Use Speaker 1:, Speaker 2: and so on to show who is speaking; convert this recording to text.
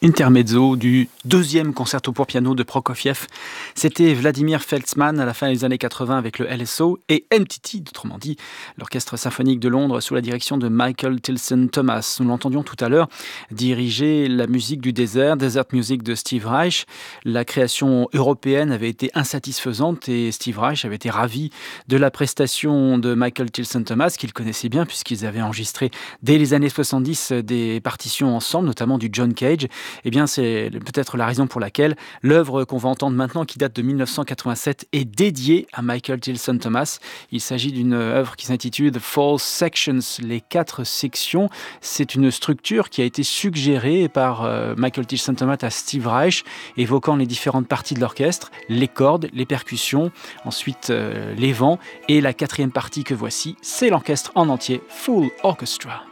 Speaker 1: Intermezzo du deuxième concerto pour piano de Prokofiev. C'était Vladimir Feltzmann à la fin des années 80 avec le LSO et NTT, autrement dit, l'Orchestre symphonique de Londres sous la direction de Michael Tilson Thomas. Nous l'entendions tout à l'heure diriger la musique du désert, Desert Music de Steve Reich. La création européenne avait été insatisfaisante et Steve Reich avait été ravi de la prestation de Michael Tilson Thomas, qu'il connaissait bien puisqu'ils avaient enregistré dès les années 70 des partitions ensemble, notamment du John Cage. Eh bien, c'est peut-être la raison pour laquelle l'œuvre qu'on va entendre maintenant, qui date de 1987, est dédiée à Michael Tilson Thomas. Il s'agit d'une œuvre qui s'intitule The 4 Sections, les 4 sections. C'est une structure qui a été suggérée par Michael Tilson Thomas à Steve Reich, évoquant les différentes parties de l'orchestre, les cordes, les percussions, ensuite les vents, et la 4e partie que voici, c'est l'orchestre en entier, Full Orchestra.